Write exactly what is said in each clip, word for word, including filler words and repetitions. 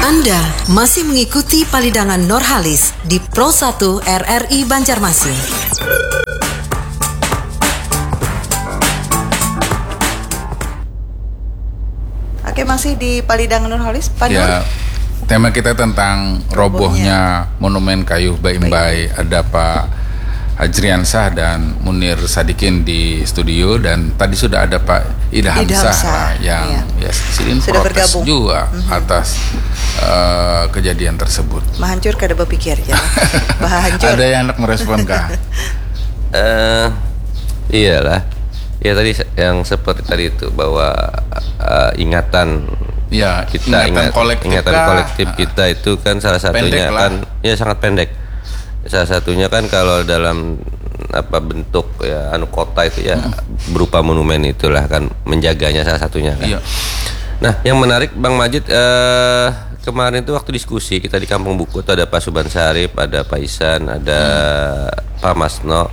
Anda masih mengikuti Palidangan Nurhalis di Pro satu R R I Banjarmasin. Oke, masih di Palidangan Nurhalis, Pak Nur. Ya, tema kita tentang robohnya, robohnya Monumen Kayuh Baimbai. Ada Pak Hajriansah dan Munir Sadikin di studio, dan tadi sudah ada Pak Ida Hamzah yang iya. ya sini sudah protes bergabung juga mm-hmm. atas uh, kejadian tersebut. Mahancur kada berpikir ya. Mahancur. Ada yang hendak merespon kah? uh, iyalah. Ya tadi yang seperti tadi itu bahwa uh, ingatan ya, kita ingatan ingat, kolektif, ingatan kah? kolektif kita itu kan salah satunya kan ya sangat pendek. Salah satunya kan kalau dalam apa bentuk ya anu kota itu ya hmm. berupa monumen itulah kan menjaganya salah satunya kan. Iya. Nah, yang menarik Bang Majid eh, kemarin itu waktu diskusi kita di Kampung Buku itu ada Pak Suban Sarip, ada Pak Isan, ada hmm. Pak Masno.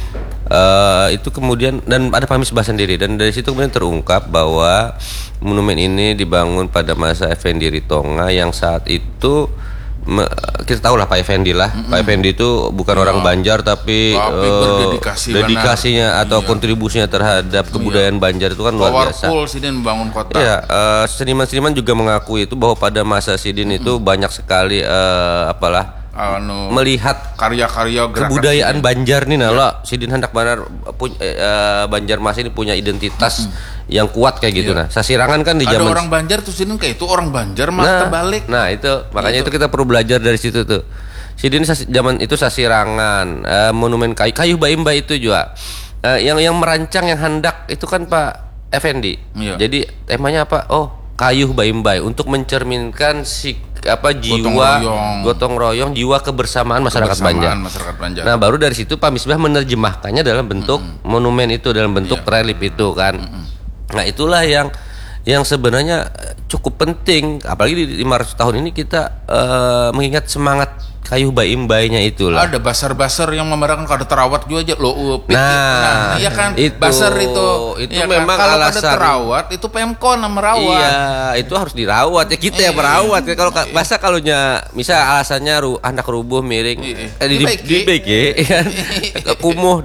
Uh, itu kemudian dan ada Pak Misbah sendiri, dan dari situ kemudian terungkap bahwa monumen ini dibangun pada masa Effendi Ritonga yang saat itu me, kita tahu lah Pak Effendi lah, mm-hmm. Pak Effendi itu bukan ya. orang Banjar tapi, tapi uh, dedikasinya benar. atau iya. kontribusinya terhadap kebudayaan iya. Banjar itu kan luar Power biasa. Powerful Sidin membangun kota. Ya, uh, seniman-seniman juga mengakui itu bahwa pada masa Sidin mm-hmm. itu banyak sekali uh, apalah Anu, melihat karya-karya kebudayaan Banjar nih nah lo Sidin hendak benar punya uh, Banjarmasin ini punya identitas hmm. yang kuat kayak gitu iya. Nah sasirangan kan di zaman ada orang Banjar tuh Sidin kayak itu orang Banjar mah nah, terbalik. Nah itu makanya itu. itu kita perlu belajar dari situ tuh. Sidin sasi, zaman itu sasirangan uh, monumen kayu kayu Baimbai itu juga uh, yang yang merancang yang hendak itu kan Pak Effendi. Iya. Jadi temanya apa? Oh Kayuh Baimbai untuk mencerminkan si apa jiwa gotong royong, gotong royong jiwa kebersamaan masyarakat Banjar. masyarakat Banjar. Nah baru dari situ Pak Misbah menerjemahkannya dalam bentuk mm-hmm. monumen itu, dalam bentuk yeah. relief itu kan. Mm-hmm. Nah itulah yang yang sebenarnya cukup penting, apalagi di lima ratus tahun ini kita uh, mengingat semangat Kayuh Baimbainya itulah. Ada basar-basar yang memerahkan kada terawat juga aja lo. Nah, nah, iya kan itu, basar itu itu ya memang kan? Kalau alasan kada terawat itu Pemkon yang merawat. Iya, itu harus dirawat ya kita yang merawat. Ya, kalau bahasa kalunya misal alasannya ru, anak rubuh miring eh, di di beki kan kumuh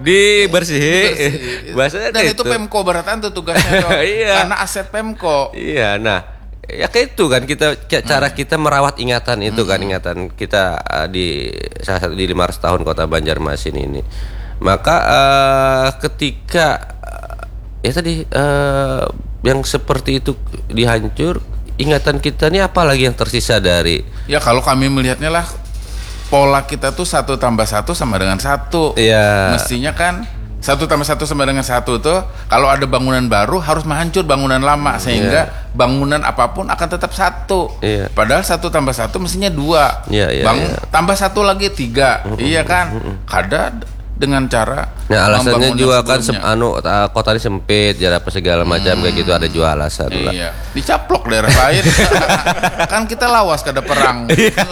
dibersih. Bahasa dan itu Pemko beratan tuh tugasnya iya. Karena aset Pemko. Iya, nah ya kayak itu kan kita cara kita merawat ingatan itu kan ingatan kita uh, di salah satu di lima ratus tahun kota Banjarmasin ini. Maka uh, ketika uh, ya tadi uh, yang seperti itu dihancur, ingatan kita ini apa lagi yang tersisa dari ya kalau kami melihatnya lah pola kita tuh satu tambah satu sama dengan satu. Iya. Mestinya kan satu tambah satu sama dengan satu tuh kalau ada bangunan baru harus menghancur bangunan lama sehingga yeah. bangunan apapun akan tetap satu. Yeah. Padahal satu tambah satu mestinya dua. Yeah, yeah, Bangun yeah. tambah satu lagi tiga. Mm-hmm. Iya kan? Mm-hmm. Kada dengan cara. Nah alasannya juga kan sem- anu kota ini sempit, jarak apa segala macam hmm. kayak gitu ada juga alasan. Iya. Lah. Dicaplok daerah lain. Kan kita lawas kada perang.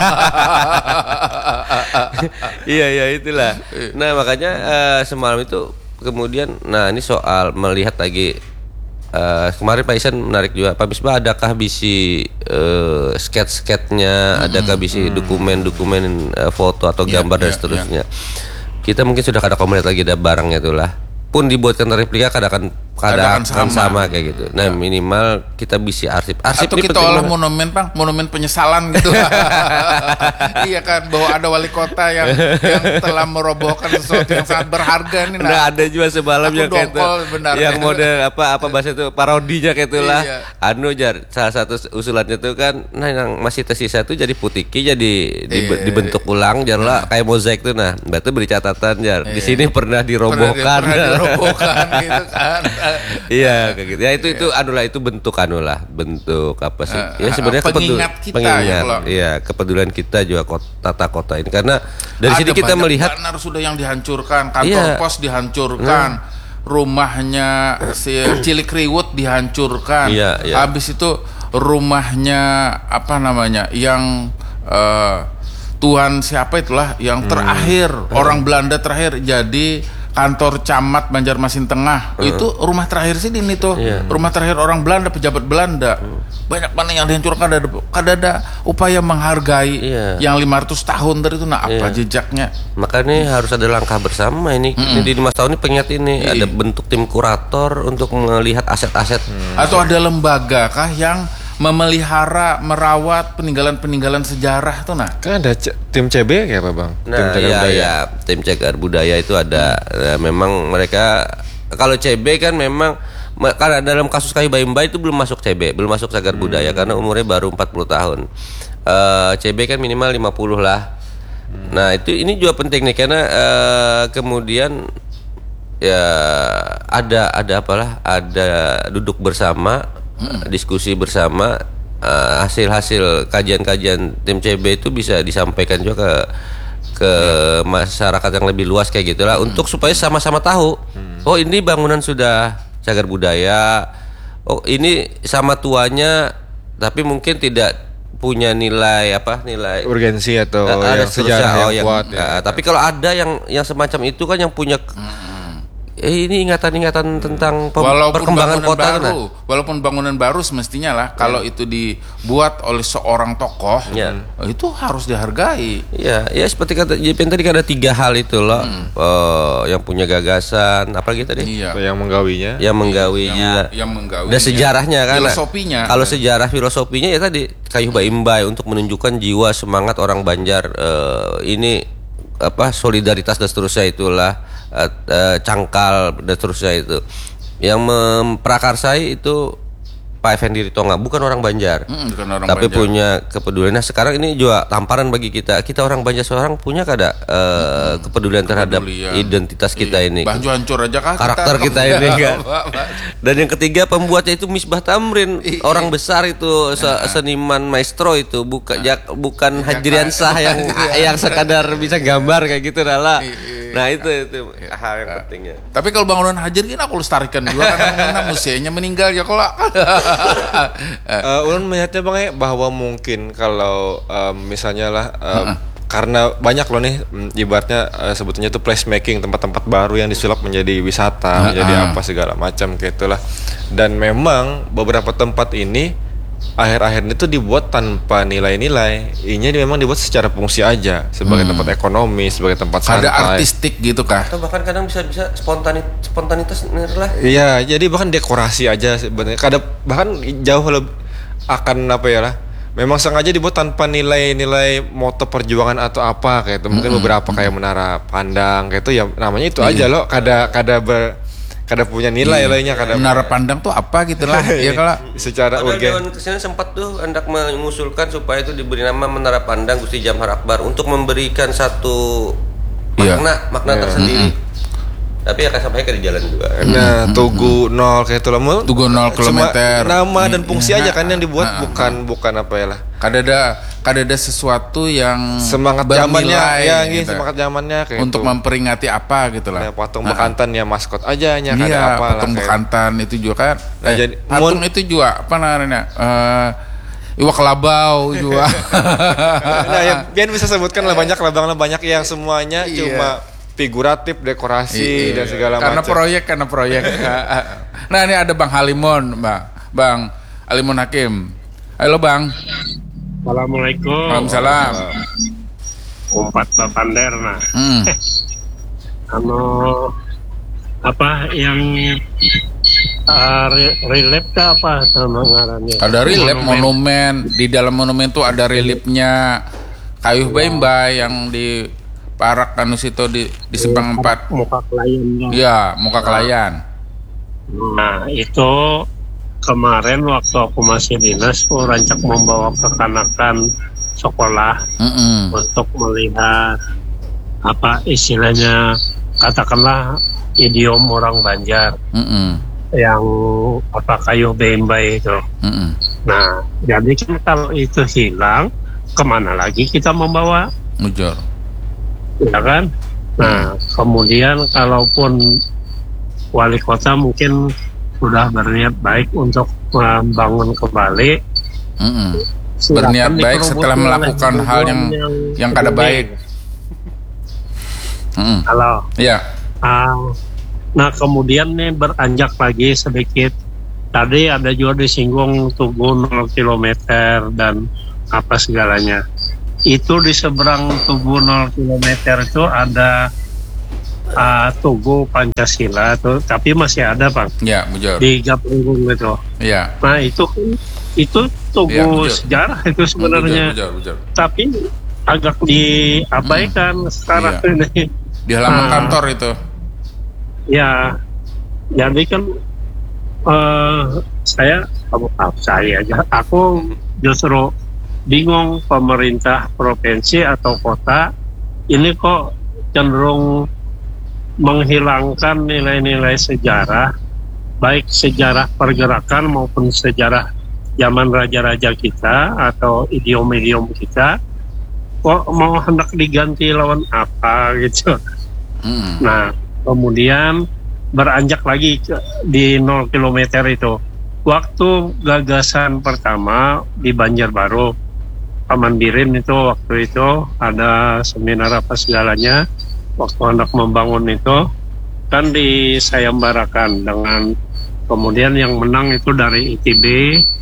Iya iya itulah. Nah makanya uh, semalam itu kemudian, nah ini soal melihat lagi uh, kemarin Pak Isan menarik juga Pak Misbah, adakah bisi uh, sketch-sketchnya, mm-hmm. adakah bisi mm-hmm. dokumen-dokumen uh, foto atau gambar yeah, dan yeah, seterusnya. Yeah. Kita mungkin sudah kada komunitas lagi ada barangnya itulah. Pun dibuatkan replika kadang kadang sama. sama kayak gitu. Nah, ya. minimal kita bisa arsip. Arsip atau kita olah monumen, Bang, monumen penyesalan gitu. Iya kan, bahwa ada wali kota yang yang telah merobohkan sesuatu yang sangat berharga nih. Nah, nah ada juga semalam yang kayak itu. Yang model apa apa bahasa itu parodinya kayak itulah. Iya. Anu jar salah satu usulannya itu kan nah yang masih tersisa itu jadi putiki jadi iya. dibentuk ulang jar lah kayak mozaik tuh. Nah, berarti beri catatan jar. Iya. Di sini pernah dirobohkan. Pernah dirobohkan gitu kan. Iya kayak gitu. Ya itu itu anulah itu bentuk anulah bentuk apa sih? Uh, ya sebenarnya pengingat kita pengingat. Ya, iya kepedulian kita juga kota, tata kota ini karena dari ada sini kita melihat benar sudah yang dihancurkan, kantor iya. pos dihancurkan, nah. rumahnya si Cilik Riwut dihancurkan. Iya, iya. Habis itu rumahnya apa namanya yang uh, Tuhan siapa itulah yang terakhir hmm. orang Belanda terakhir jadi kantor camat Banjarmasin Tengah uh. itu rumah terakhir sih ini tuh yeah. rumah terakhir orang Belanda, pejabat Belanda uh. banyak mana yang dihancurkan, kada ada, kada ada upaya menghargai iya. yang lima ratus tahun dari itu, nah apa iya. jejaknya. Makanya harus ada langkah bersama ini. Mm-hmm. Ini di lima tahun ini pengingat ini iya. ada bentuk tim kurator untuk melihat aset-aset. Hmm. Atau ada lembaga kah yang memelihara, merawat peninggalan-peninggalan sejarah tuh nah. Kan ada c- tim C B kayak apa bang? Nah, tim cagar iya, budaya. Iya, tim cagar budaya itu ada. Hmm. Nah, memang mereka kalau C B kan memang karena dalam kasus Kayu Baimbai itu belum masuk C B, belum masuk cagar hmm. budaya karena umurnya baru empat puluh tahun. Uh, C B kan minimal lima puluh lah. Hmm. Nah, itu ini juga penting nih karena uh, kemudian ya ada ada apalah, ada duduk bersama, hmm. diskusi bersama, uh, hasil-hasil kajian-kajian tim C B itu bisa disampaikan juga ke ke masyarakat yang lebih luas kayak gitulah hmm. untuk supaya sama-sama tahu. Hmm. Oh, ini bangunan sudah cagar budaya. Oh, ini sama tuanya tapi mungkin tidak punya nilai apa nilai urgensi atau uh, yang sejarah oh, yang kuat. Yang, ya. uh, tapi kalau ada yang yang semacam itu kan yang punya hmm. eh, ini ingatan-ingatan tentang pem- perkembangan kota baru, nah. Walaupun bangunan baru semestinya lah, yeah. kalau itu dibuat oleh seorang tokoh, yeah. itu harus dihargai. Ya, ya seperti kata J P N tadi kan ada tiga hal itu loh, hmm. uh, yang punya gagasan, apa lagi tadi? Iya. Yang menggawinya, yang menggawinya, yang, yang menggawinya, dan sejarahnya kan. Filosofinya. Kalau sejarah filosofinya ya tadi Kayu Baimbai untuk menunjukkan jiwa semangat orang Banjar, uh, ini apa solidaritas dan seterusnya itulah. Uh, uh, cangkal dan seterusnya itu yang memprakarsai itu Pak Effendi Ritonga, bukan orang Banjar, hmm, bukan orang tapi Banjar. Punya kepedulian. Nah sekarang ini juga tamparan bagi kita. Kita orang Banjar seorang punya kada uh, hmm, kepedulian terhadap kepedulian. Identitas kita iya. ini. Baju hancur aja kah karakter kita, kita ini kan. Dan yang ketiga pembuatnya itu Misbah Tamrin, orang besar itu se- seniman maestro itu, bukan ya, bukan Hajriansah yang yang sekadar bisa gambar kayak gitu adalah. Nah itu itu hal yang pentingnya. Tapi kalau bangunan Hajar ini aku lestarikan juga karena museumnya meninggal ya kalau. uh, Ulun melihatnya bang ya bahwa mungkin kalau um, misalnya lah um, uh-uh. karena banyak loh nih ibaratnya uh, sebetulnya itu placemaking tempat-tempat baru yang disulap menjadi wisata, uh-uh. menjadi apa segala macam kayak itulah. Dan memang beberapa tempat ini akhir-akhir itu dibuat tanpa nilai-nilai. Ini memang dibuat secara fungsi aja, sebagai hmm. tempat ekonomi, sebagai tempat santai. Ada artistik gitu kah? Atau bahkan kadang bisa-bisa spontanit spontanitas lah. Iya, jadi bahkan dekorasi aja sebenarnya. Kadang bahkan jauh lebih akan apa ya lah. Memang sengaja dibuat tanpa nilai-nilai moto perjuangan atau apa kayak itu. Mungkin hmm. beberapa kayak menara pandang kayak itu ya namanya itu hmm. aja loh. Kada kada ber kada punya nilai lainnya kada menara pandang tuh apa gitulah ya kalau secara urgen. Dewan Kesenian sempat tuh hendak mengusulkan supaya itu diberi nama Menara Pandang Gusti Jamhar Akbar untuk memberikan satu makna yeah. makna yeah. tersendiri. Mm-hmm. Tapi akan sampai ke di jalan juga. Nah, Tugu nol kayak itu lah. Tugu nol kilometer. Nama dan fungsi aja kan yang dibuat, nah, bukan nah. bukan apa ya lah. Kada ada kada ada sesuatu yang semangat zamannya ya, gitu. Semangat zamannya kayak untuk itu. Memperingati apa gitu lah. Nah, patung nah. bekantan ya maskot aja nya kada iya, apa patung lah, bekantan kayak. Itu juga kan. Nah, eh, jadi, patung mun, itu juga apa namanya? Uh, Iwak labau juga. Nah, ya biar bisa sebutkan lah banyak labang banyak yang semuanya iya. cuma figuratif, dekorasi iya, dan segala macam. Karena proyek, karena proyek. Nah, ini ada Bang Halimun, Bang. Bang Halimun Hakim. Halo, Bang. Assalamualaikum. Waalaikumsalam. Umpat Papander nah. Hmm. Anu apa yang uh, relief kah apa sama ngarannya? Ada relief monumen. Di dalam monumen itu ada reliefnya Kayu Baimbai yang di Parak Kanus itu di di Simpang empat. Muka Kelayan. Iya, Muka Kelayan. Nah, itu kemarin waktu aku masih dinas, aku rancak membawa kekanakan sekolah mm-mm. untuk melihat apa istilahnya, katakanlah idiom orang Banjar mm-mm. yang apa Kayu Baimbai itu. Mm-mm. Nah, jadi kan kalau itu hilang, kemana lagi kita membawa? Mujur. Ya kan? Nah, hmm. kemudian kalaupun wali kota mungkin sudah berniat baik untuk membangun kembali, mm-hmm. berniat baik setelah melakukan hal yang yang, yang kada baik. Mm-hmm. Halo. Iya. Uh, nah kemudian nih beranjak lagi sedikit tadi ada juga disinggung Tugu nol kilometer dan apa segalanya. Itu di seberang Tugu nol kilometer itu ada uh, Tugu Pancasila tuh, tapi masih ada Bang. Ya, Bujur. Di Gaplurung itu. Iya. Nah itu itu Tugu ya, sejarah itu sebenarnya. Bujur, Bujur, Bujur. Tapi agak diabaikan hmm. sekarang iya. ini. Di halaman uh, kantor itu. Ya, jadi kan uh, saya, kamu tahu saya aja, aku justru bingung pemerintah provinsi atau kota ini kok cenderung menghilangkan nilai-nilai sejarah, baik sejarah pergerakan maupun sejarah zaman raja-raja kita atau idiom-idiom kita, kok mau hendak diganti lawan apa gitu. Hmm. Nah, kemudian beranjak lagi ke, di nol kilometer itu. Waktu gagasan pertama di Banjarbaru, Paman Birin itu waktu itu ada seminar apa segalanya, waktu hendak membangun itu kan disayembarakan dengan, kemudian yang menang itu dari I T B,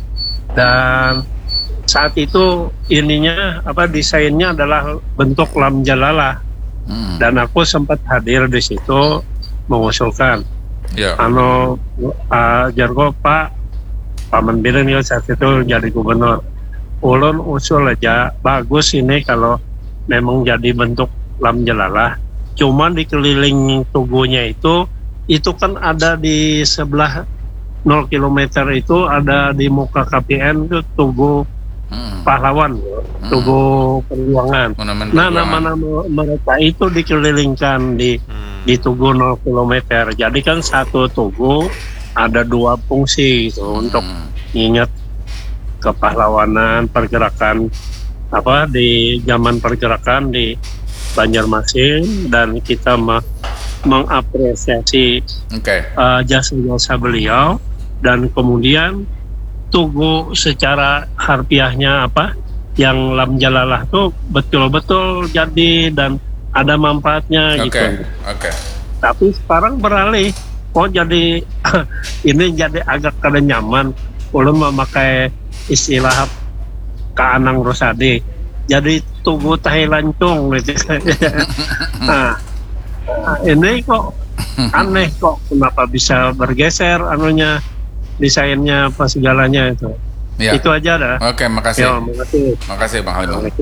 dan saat itu ininya apa desainnya adalah bentuk lam jalalah. Hmm. Dan aku sempat hadir di situ mengusulkan, yeah. anu uh, Jargo Pak Paman Birin ya saat itu jadi gubernur, ulun usul aja bagus ini kalau memang jadi bentuk lam jalalah. Cuma di keliling tugunya itu itu kan ada di sebelah nol kilometer itu ada di muka K P N itu Tugu hmm. Pahlawan, hmm. Tugu Perjuangan. Nah, nama-nama mereka itu dikelilingkan di hmm. di Tugu nol kilometer. Jadi kan satu tugu ada dua fungsi gitu, hmm. untuk ingat kepahlawanan, pergerakan apa di zaman pergerakan di Banjarmasin, dan kita me- mengapresiasi okay. uh, jasa-jasa beliau, dan kemudian tugu secara harfiahnya apa yang lam jalalah tuh betul-betul jadi dan ada manfaatnya okay. gitu. Oke. Okay. Tapi sekarang beralih, kok jadi ini jadi agak kada nyaman. Ulun memakai istilah Kaanang Rosade, jadi tugu tahi lancung gitu. Nah, ini kok aneh, kok kenapa bisa bergeser anunya, desainnya apa segalanya itu. Ya. Itu aja dah. Oke, makasih. Ya, makasih. Makasih Bang Halim.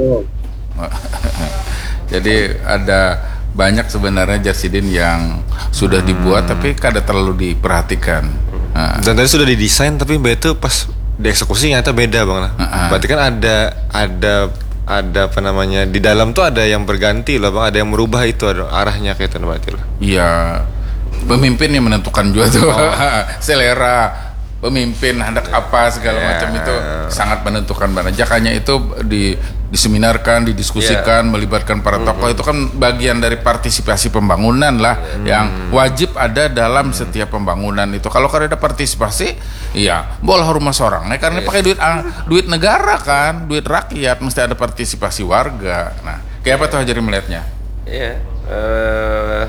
Jadi ada banyak sebenarnya Jarsidin yang sudah dibuat hmm. tapi kada terlalu diperhatikan. Nah. Dan tadi sudah didesain tapi begitu pas dieksekusi ternyata beda Bang. Uh-huh. Berarti kan ada ada ada apa namanya di dalam tuh ada yang berganti loh Bang, ada yang merubah itu, ada arahnya kayak itu berarti lah. Iya. Pemimpin yang menentukan juga tuh. Oh. Selera pemimpin hendak apa segala yeah. macam itu sangat menentukan banget. Jakanya itu di diseminarkan, didiskusikan, yeah. melibatkan para tokoh, mm-hmm. itu kan bagian dari partisipasi pembangunan lah, mm-hmm. yang wajib ada dalam mm-hmm. setiap pembangunan itu. Kalau kada ada partisipasi, iya, bolah rumah seorang. Nah, karena yeah. pakai duit uh, duit negara kan, duit rakyat, mesti ada partisipasi warga. Nah, kayak apa tuh Hajari melihatnya? Iya, uh,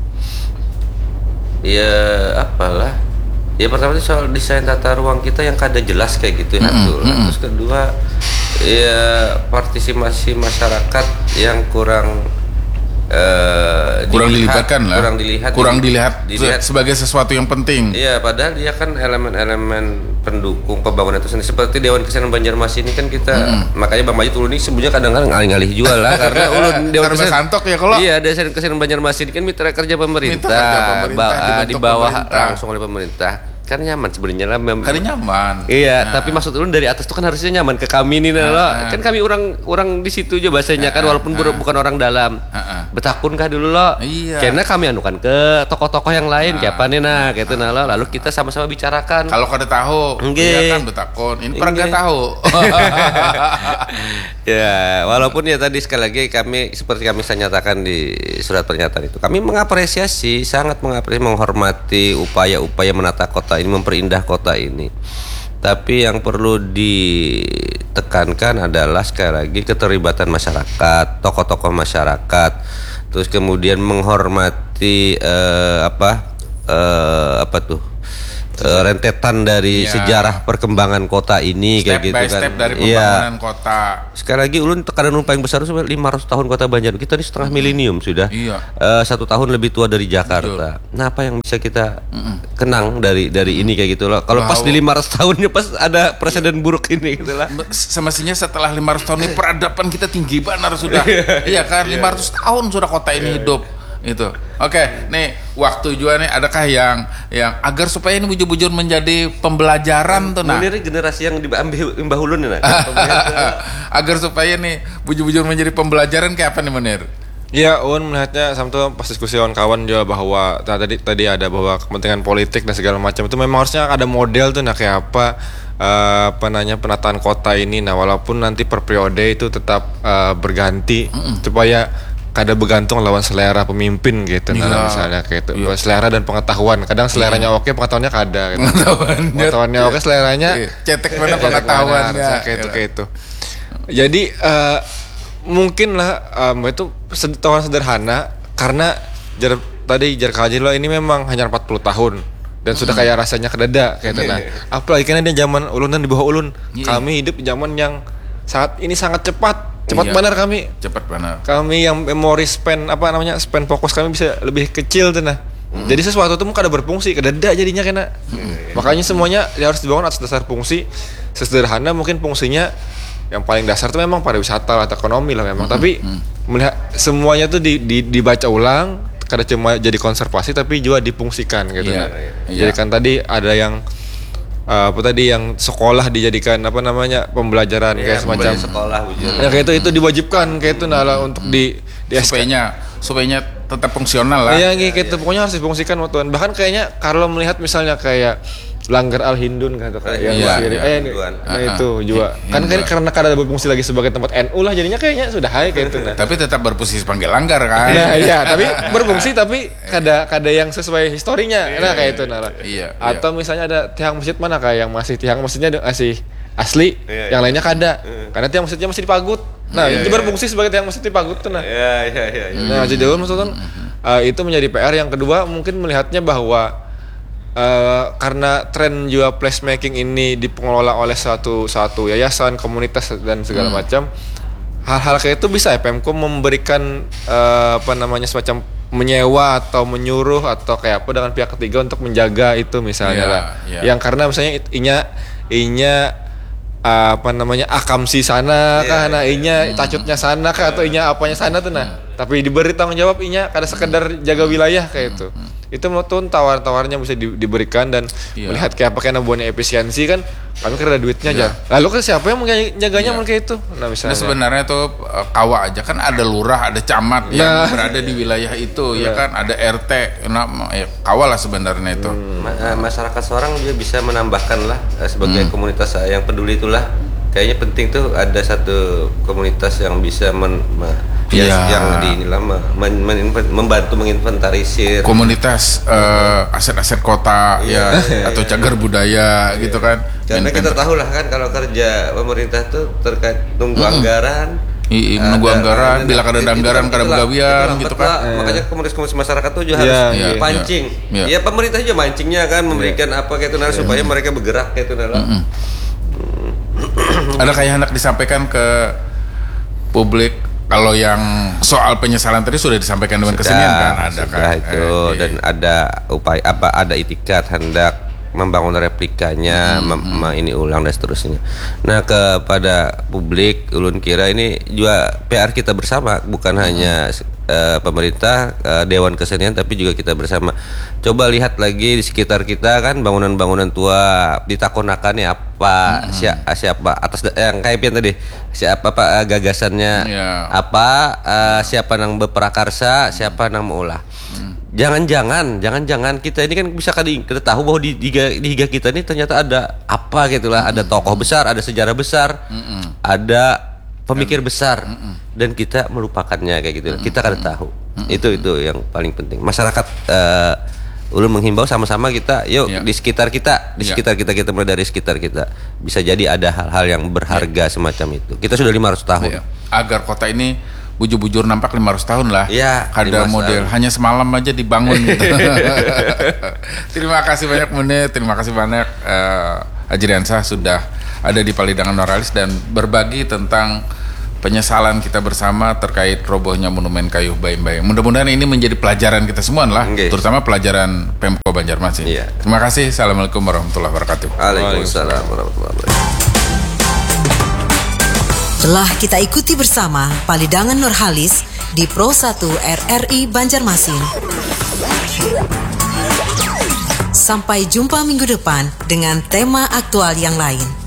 ya apalah. Ya pertama itu soal desain tata ruang kita yang kada jelas kayak gitu ya, mm-hmm. mm-hmm. Terus kedua ya partisipasi masyarakat yang kurang uh, kurang dilihat, dilibatkan lah, kurang dilihat, kurang dilihat, dilihat sebagai sesuatu yang penting. Iya, padahal dia kan elemen-elemen pendukung pembangunan itu sendiri. Seperti Dewan Kesenian Banjarmasin ini kan kita, mm-hmm. makanya Bang Majid ulun ini sebenarnya kadang-kadang ngalih-ngalih jual lah karena ulun Dewan Kesenian santok ya kalau. Iya, Dewan Kesenian Banjarmasin kan mitra kerja pemerintah, mitra kerja pemerintah ba- di bawah pemerintah. Langsung oleh pemerintah. Kan nyaman sebenarnya lah, mem- kan nyaman. Iya, nah. Tapi maksud ulun dari atas itu kan harusnya nyaman ke kami nih nah, loh. Kan kami orang orang di situ aja bahasanya nah, kan walaupun nah. bukan orang dalam. Nah. Betakun kah dulu loh. Iya. Karena kami anukan ke tokoh-tokoh yang lain, nah. kayak apa nih nah, gitu nah loh. Lalu kita sama-sama bicarakan. Kalau kada tahu, iya kan betakun. Ini pernah enggak tahu. Ya, walaupun ya tadi sekali lagi kami seperti kami saya nyatakan di surat pernyataan itu, kami mengapresiasi, sangat mengapresiasi, menghormati upaya-upaya menata kota ini, memperindah kota ini. Tapi yang perlu ditekankan adalah sekali lagi keterlibatan masyarakat, tokoh-tokoh masyarakat, terus kemudian menghormati eh, apa eh, apa tuh uh, rentetan dari yeah. sejarah perkembangan kota ini step kayak gitu by kan. Step dari pembangunan yeah. kota. Sekali lagi ulun tekanan ulun paling besar sampai lima ratus tahun kota Banjarmasin. Kita ini setengah mm. milenium sudah. Iya. Uh, satu tahun lebih tua dari Jakarta. Betul. Nah, apa yang bisa kita mm. kenang dari dari ini kayak gitu loh. Kalau pas di lima ratus tahunnya pas ada presiden yeah. buruk ini gitu lah. Semestinya setelah lima ratus tahun ini peradaban kita tinggi benar sudah. Iya kan, lima ratus tahun sudah kota ini hidup. Itu. Oke, nih waktu juga nih adakah yang yang agar supaya ini bujur-bujur menjadi pembelajaran tuh nah. Ini generasi yang diambil imbah ulun nih. Agar supaya nih bujur-bujur menjadi pembelajaran kayak apa nih Munir? Ya, Un melihatnya sama tuh pas diskusi kawan-kawan juga bahwa tadi tadi ada bahwa kepentingan politik dan segala macam itu memang harusnya ada model tuh nah kayak apa uh, apa namanya penataan kota ini. Nah, walaupun nanti per periode itu tetap uh, berganti mm-mm. supaya kada bergantung lawan selera pemimpin gitu yeah. nah misalnya kayak itu yeah. selera dan pengetahuan kadang seleranya yeah. oke pengetahuannya kada gitu. pengetahuannya pengetahuannya oke seleranya yeah. cetek mana pengetahuannya kayak itu kayak itu jadi uh, mungkin lah um, itu tahun sederhana karena jar, tadi jar kaji lo ini memang hanya empat puluh tahun dan sudah kayak rasanya kedada kayak itu nah apalagi kan dia zaman ulun dan di bawah ulun yeah. kami hidup di zaman yang saat ini sangat cepat cepat iya, benar kami cepat benar kami yang memori span apa namanya span fokus kami bisa lebih kecil tuh nah hmm. jadi sesuatu itu kada berfungsi kedada jadinya kena hmm. makanya semuanya ya harus dibangun atas dasar fungsi sesederhana mungkin fungsinya yang paling dasar tuh memang pariwisata atau ekonomi lah memang hmm. tapi hmm. melihat semuanya tuh di, di, dibaca ulang kada cuma jadi konservasi tapi juga difungsikan gitu yeah, nah yeah. jadi kan tadi ada yang Uh, apa tadi yang sekolah dijadikan apa namanya pembelajaran yeah, kayak semacam sekolah ya kayak itu itu diwajibkan kayak itu nah lah untuk di, di supaya supaya tetap fungsional lah ya, ya kayak itu pokoknya harus difungsikan waktuan bahkan kayaknya kalau melihat misalnya kayak Langgar Al-Hindun kan tuh kayak iya, yang iya, eh ini, nah uh-huh. itu juga kan kan karena kada berfungsi lagi sebagai tempat N U lah jadinya kayaknya sudah hai kayak itu nah. Tapi tetap berfungsi sebagai Langgar kan nah iya tapi berfungsi tapi kada kada yang sesuai historinya nah kayak itu nah iya, atau iya. misalnya ada tiang masjid mana kayak yang masih tiang masjidnya masih asli iya, yang iya. lainnya kada iya. karena tiang masjidnya masih dipagut nah iya, itu iya. berfungsi sebagai tiang masjid dipagut tuh nah iya iya iya nah jadi maksudnya uh, itu menjadi P R yang kedua mungkin melihatnya bahwa Uh, karena tren juga placemaking ini dipengelola oleh satu satu yayasan, komunitas dan segala hmm. macam, hal-hal kayak itu bisa ya Pemko memberikan uh, apa namanya semacam menyewa atau menyuruh atau kayak apa dengan pihak ketiga untuk menjaga itu misalnya yeah, lah, yeah. yang karena misalnya inya inya uh, apa namanya akamsi sana yeah, kah, nah inya yeah. tacutnya sana kah atau inya apanya sana tuh nah, yeah. tapi diberi tanggung jawab inya kada sekedar jaga wilayah kayak itu. Hmm. Itu menurut tawar-tawarnya bisa di, diberikan dan iya. melihat kayak apa kayak nabuannya efisiensi kan kami kira ada duitnya iya. aja lalu kan siapa yang menjaganya iya. kayak itu nah misalnya nah, sebenarnya tuh kawa aja kan ada lurah ada camat nah. yang berada di wilayah itu ya, ya kan ada R T nah, ya, kawa lah sebenarnya itu hmm. masyarakat seorang juga bisa menambahkan lah sebagai hmm. komunitas yang peduli itulah kayaknya penting tuh ada satu komunitas yang bisa men, me, ya, yang di inilah men, men, membantu menginventarisir komunitas uh, aset-aset kota ya, ya, ya atau cagar budaya ya, gitu kan karena kita tahu lah kan kalau kerja pemerintah tuh terkait nunggu hmm. anggaran I, menunggu anggaran, bila kada ada anggaran kada begawian gitu kan. Eh. Makanya komunitas-komunitas masyarakat tuh juga yeah, harus yeah, pancing. Yeah. Ya pemerintah juga mancingnya kan memberikan yeah. apa kayak itu nah, yeah. supaya mereka bergerak kayak itu nah. Mm-hmm. Ada kayak hendak disampaikan ke publik kalau yang soal penyesalan tadi sudah disampaikan dengan kesenian kan ada kan itu eh, dan iya. ada upaya apa ada itikat hendak membangun replikanya, hmm, mem- hmm. ini ulang dan seterusnya. Nah kepada publik, ulun kira ini juga P R kita bersama, bukan hmm. hanya uh, pemerintah, uh, Dewan Kesenian, tapi juga kita bersama. Coba lihat lagi di sekitar kita kan bangunan-bangunan tua, ditakonakannya apa, hmm. siapa, siapa atas yang kayak pian tadi, siapa apa gagasannya, yeah. apa, uh, siapa yang berprakarsa, siapa yang mengolah. Hmm. Jangan-jangan, jangan-jangan kita ini kan bisa kali kita tahu bahwa di, di, di higa kita ini ternyata ada apa gitulah, mm-hmm. ada tokoh besar, ada sejarah besar, mm-hmm. ada pemikir besar, mm-hmm. dan kita melupakannya kayak gitu. Mm-hmm. Kita kada tahu. Mm-hmm. Itu itu yang paling penting. Masyarakat uh, ulun menghimbau sama-sama kita, yuk yeah. di sekitar kita, di yeah. sekitar kita kita mulai dari sekitar kita. Bisa jadi ada hal-hal yang berharga yeah. semacam itu. Kita sudah lima ratus tahun. Yeah. Agar kota ini bujur-bujur nampak lima ratus tahun lah. Iya. Ada model tahun. Hanya semalam aja dibangun gitu. Terima kasih banyak Mune, terima kasih banyak uh, Ajriansyah sudah ada di Palidangan Nurhalis dan berbagi tentang penyesalan kita bersama terkait robohnya monumen kayu Bayam-Bayam. Mudah-mudahan ini menjadi pelajaran kita semua lah, okay. terutama pelajaran Pemko Banjarmasin. Iya. Terima kasih. Assalamualaikum warahmatullahi wabarakatuh. Waalaikumsalam warahmatullahi wabarakatuh. Telah kita ikuti bersama Palidangan Nurhalis di Pro satu R R I Banjarmasin. Sampai jumpa minggu depan dengan tema aktual yang lain.